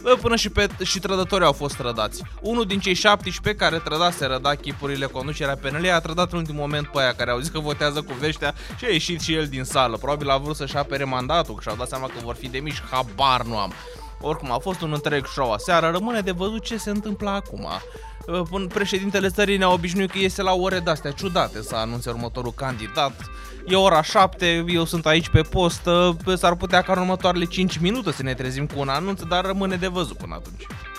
Până și trădătorii au fost trădați. Unul din cei 17 care trădase chipurile conducerea PNL a trădat în ultimul moment pe aia care au zis că votează cu veștea și a ieșit și el din sală. Probabil a vrut să-și apere mandatul, că și-au dat seama că vor fi demiși, habar nu am. Oricum a fost un întreg show aseară, rămâne de văzut ce se întâmplă acum. Președintele țării ne-a obișnuit că iese la ore de-astea ciudate să anunțe următorul candidat. E ora 7, eu sunt aici pe post, s-ar putea ca în următoarele 5 minute să ne trezim cu un anunț, dar rămâne de văzut până atunci.